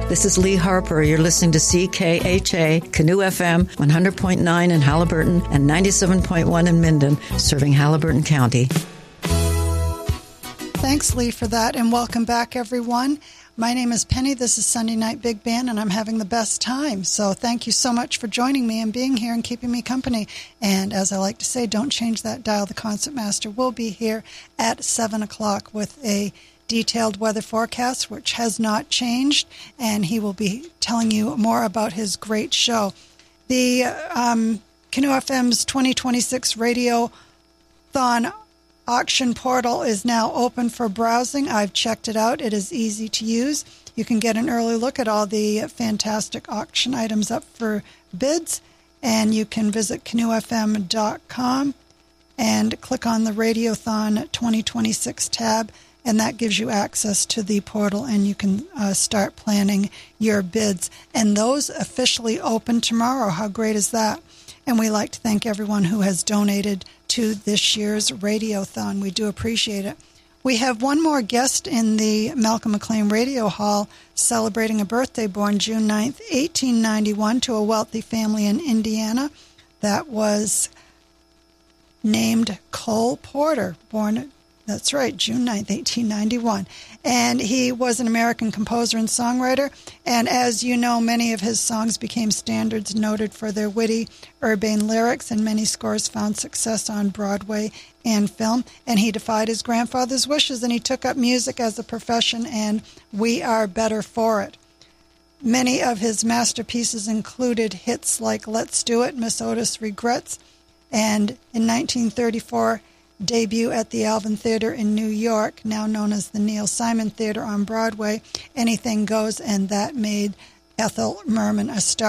This is Lee Harper. You're listening to CKHA, Canoe FM, 100.9 in Halliburton and 97.1 in Minden, serving Halliburton County. Thanks, Lee, for that, and welcome back, everyone. My name is Penny. This is Sunday Night Big Band, and I'm having the best time. So thank you so much for joining me and being here and keeping me company. And as I like to say, don't change that dial. The Concertmaster will be here at 7 o'clock with a detailed weather forecast, which has not changed, and he will be telling you more about his great show. The Canoe FM's 2026 Radiothon auction portal is now open for browsing. I've checked it out. It is easy to use. You can get an early look at all the fantastic auction items up for bids, and you can visit canoefm.com and click on the Radiothon 2026 tab, and that gives you access to the portal, and you can start planning your bids. And those officially open tomorrow. How great is that? And we like to thank everyone who has donated to this year's Radiothon. We do appreciate it. We have one more guest in the Malcolm McLean Radio Hall celebrating a birthday born June 9th, 1891, to a wealthy family in Indiana that was named Cole Porter, born, that's right, June 9th, 1891. And he was an American composer and songwriter. And as you know, many of his songs became standards, noted for their witty, urbane lyrics, and many scores found success on Broadway and film. And he defied his grandfather's wishes, and he took up music as a profession, and we are better for it. Many of his masterpieces included hits like Let's Do It, Miss Otis Regrets, and in 1934, debut at the Alvin Theater in New York, now known as the Neil Simon Theater on Broadway, Anything Goes, and that made Ethel Merman a star.